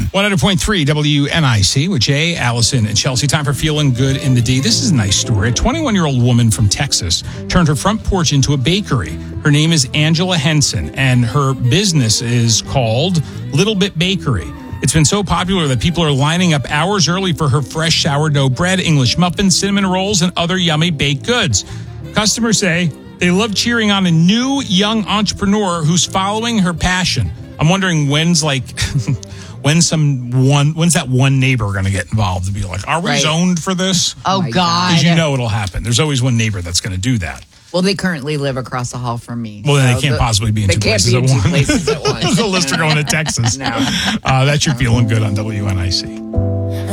100.3 WNIC with Jay, Allison, and Chelsea. Time for Feeling Good in the D. This is a nice story. A 21-year-old woman from Texas turned her front porch into a bakery. Her name is Angela Henson, and her business is called Little Bit Bakery. It's been so popular that people are lining up hours early for her fresh sourdough bread, English muffins, cinnamon rolls, and other yummy baked goods. Customers say they love cheering on a new young entrepreneur who's following her passion. I'm wondering when's that one neighbor going to get involved and be like, are we zoned for this? Oh, God. Because you know it'll happen. There's always one neighbor that's going to do that. Well, they currently live across the hall from me. Well, then they can't possibly be in two places at once. They can't be in two places at once. The list are going to Texas. No. That's your Feeling Good on WNIC.